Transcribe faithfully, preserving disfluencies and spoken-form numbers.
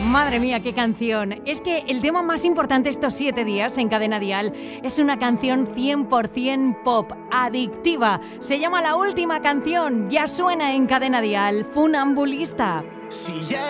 Madre mía, qué canción. Es que el tema más importante estos siete días en Cadena Dial es una canción cien por ciento pop, adictiva. Se llama La Última Canción, ya suena en Cadena Dial, Funambulista. Si ya